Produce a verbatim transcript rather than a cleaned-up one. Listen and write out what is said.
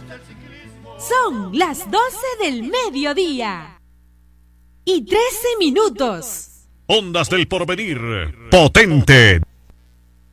Son las doce del mediodía y trece minutos. Ondas del Porvenir, potente,